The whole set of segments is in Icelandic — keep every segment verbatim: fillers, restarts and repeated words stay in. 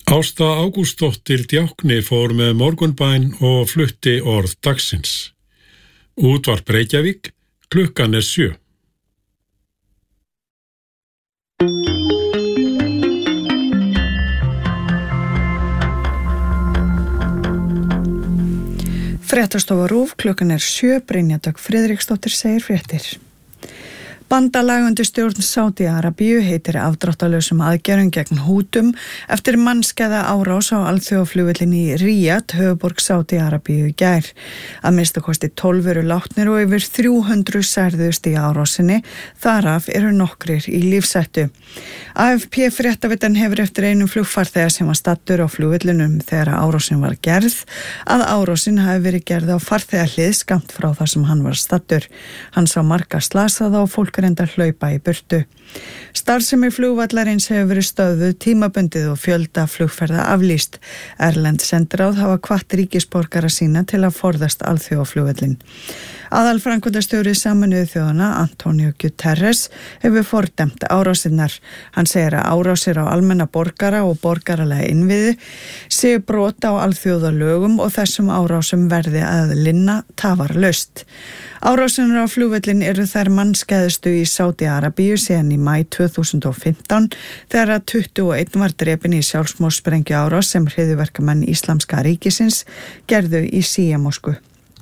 Ásta Ágústsdóttir Djákni fór með morgunbæn og flutti orð dagsins. Útvarp Reykjavík, klukkan er sjö. Fréttastofa RÚV, klukkan er sjö, Brynja Dögg Friðriksdóttir segir fréttir. Bandalag undir stjórn Sádi-Arabíu heitir afdráttarlausum aðgerðum gegn Hútum eftir mannskæða árás á alþjóðaflugvöllinn í Ríad, höfuðborg Sádi-Arabíu í gær. Að minnsta kosti tólf eru látnir og yfir þrjú hundruð særðust í árásinni, þar af eru nokkrir í lífshættu. A F P fréttavitan hefur eftir einum flugfarþega sem var staddur á flugvöllinum þegar árásin var gerð að árásin hafi verið gerð á farþegahlið skammt frá þar sem hann var staddur. Hann sá marga slasaða og fólk reyndar hlaupa í burtu. Starfsemi flugvallarins hefur verið stöðvuð tímabundið og fjölda flugferða aflýst. Erlend sendiráð hafa hvatt ríkisborgara sína til að forðast alþjóðaflugvöllinn. Aðalframkvæmdastjóri Sameinuðu þjóðanna, Antonio Guterres, hefur fordæmt árásinnar. Hann segir að árásir á almenna borgara og borgaralega innviði séu brot á alþjóðalögum og þessum árásum verði að linna tafarlaust. Árásinnar á flugvöllin eru þær mannskæðustu í Sádi-Arabíu síðan í maí tvö þúsund og fimmtán þegar að tuttugu og einn var drepinn í sjálfsmorðsprengju árás sem hryðjuverkamenn Íslamska ríkisins gerðu í Síamosku.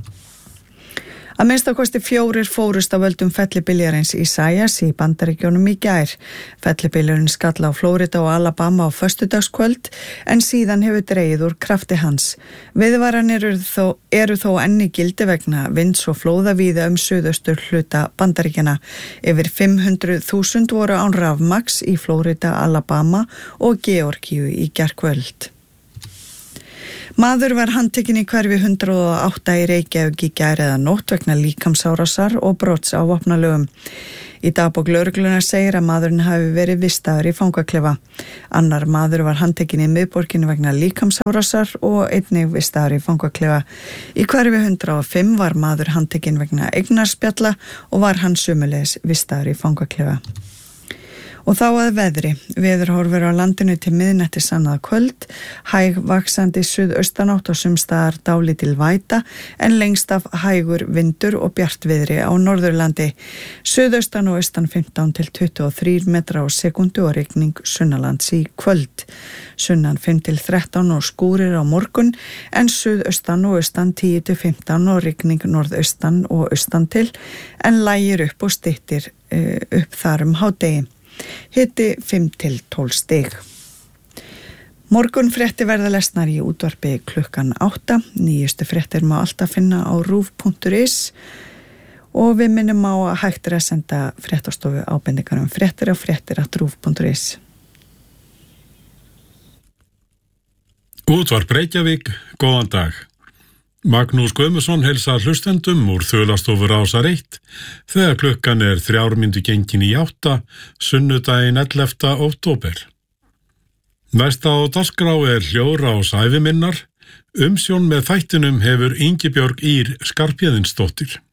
Að minnsta kosti fjórir fórust af völdum fellibyljarins Isaias í Bandaríkjunum í gær. Fellibylurinn skall á Flórida og Alabama á föstudagskvöld en síðan hefur dregið úr krafti hans. Viðvaranir eru þó, eru þó enn í gildi vegna vinds og flóða víða um suðaustur hluta Bandaríkjanna. Yfir fimm hundruð þúsund voru án rafmagns í Flórida, Alabama og Georgíu í gærkvöld. Maður var handtekinn í hverfi hundrað og átta í Reykjavík í gær eða nótt vegna líkamsárásar og brots á vopnalögum. Í dagbók lögreglunnar segir að maðurinn hafi verið vistaður í fangaklefa. Annar maður var handtekinn í miðborginni vegna líkamsárásar og einnig vistaður í fangaklefa. Í hverfi hundrað og fimm var maður handtekinn vegna eignarspjalla og var hann sömuleiðis vistaður í fangaklefa. Og þá að veðri. Veðurhorfur á landinu til miðnættis annað kvöld, hæg vaxandi suðaustanátt og sumstaðar dálítil væta en lengst af hægur vindur og bjartviðri á Norðurlandi. Suðaustan og austan fimmtán til tuttugu og þrír metra á sekundu og rigning sunnalands í kvöld. Sunnan fimm til þrettán og skúrir á morgun en suðaustan og austan tíu til fimmtán og rigning norðaustan og austan til en lægir upp og styttir uh, upp þar um hádegi. Hiti fimm til tólf stig. Morgun fréttir verða lesnar í útvarpi klukkan átta. Nýjustu fréttir má alltaf finna á rúv punktur is og við minnum á að hægt er að senda fréttastofu ábendingar um fréttir á fréttir at rúv punktur is. Útvarp Reykjavík, góðan dag. Magnús Guðmundsson heilsar hlustendum úr Þulastofu Rásar eitt þegar klukkan er þrjár mínútur gengin í átta, sunnudaginn ellefta október. Næsta á dagskrá er hljóðrás æviminnar. Umsjón með þættinum hefur Ingibjörg Ýr Skarphéðinsdóttir.